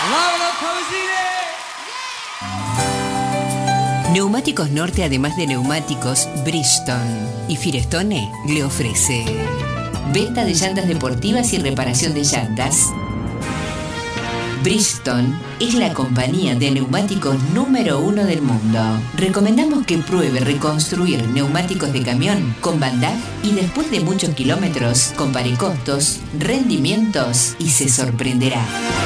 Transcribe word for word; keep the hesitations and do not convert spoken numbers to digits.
Laura Pausini. Neumáticos Norte, además de neumáticos, Bridgestone y Firestone le ofrece venta de llantas deportivas y reparación de llantas. Bridgestone es la compañía de neumáticos número uno del mundo. Recomendamos que pruebe reconstruir neumáticos de camión con Bandag y después de muchos kilómetros compare costos, rendimientos y se sorprenderá.